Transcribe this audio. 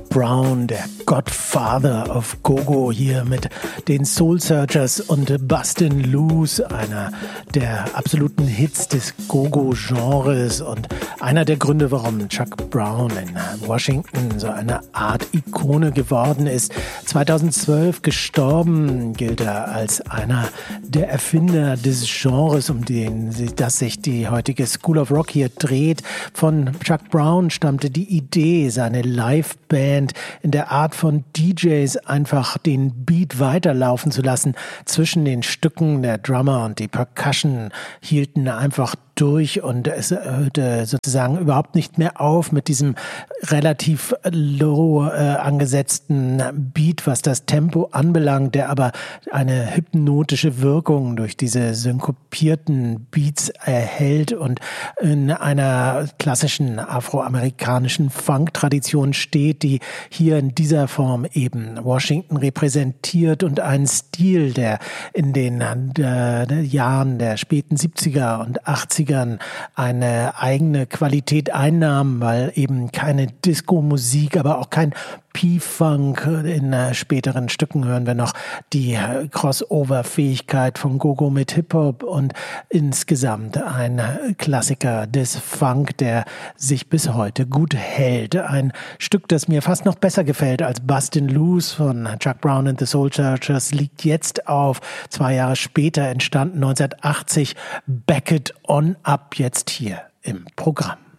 Brown, der Godfather of Go-Go, hier mit den Soul Searchers und Bustin' Loose, einer der absoluten Hits des Go-Go-Genres und einer der Gründe, warum Chuck Brown in Washington so eine Art Ikone geworden ist. 2012 gestorben, gilt er als einer der Erfinder des Genres, um den sich die heutige School of Rock hier dreht. Von Chuck Brown stammte die Idee, seine Liveband in der Art von DJs einfach den Beat weiterlaufen zu lassen. Zwischen den Stücken der Drummer und die Percussion hielten einfach durch und es hörte sozusagen überhaupt nicht mehr auf mit diesem relativ low angesetzten Beat, was das Tempo anbelangt, der aber eine hypnotische Wirkung durch diese synkopierten Beats erhält und in einer klassischen afroamerikanischen Funk-Tradition steht, die hier in dieser Form eben Washington repräsentiert und einen Stil, der in den Jahren der späten 70er und 80er eine eigene Qualität einnahm, weil eben keine Disco-Musik, aber auch kein P-Funk. In späteren Stücken hören wir noch die Crossover-Fähigkeit von Go-Go mit Hip-Hop und insgesamt ein Klassiker des Funk, der sich bis heute gut hält. Ein Stück, das mir fast noch besser gefällt als Bustin' Loose von Chuck Brown and the Soul Searchers, liegt jetzt auf. 2 Jahre später entstanden 1980 Back It On Up, jetzt hier im Programm.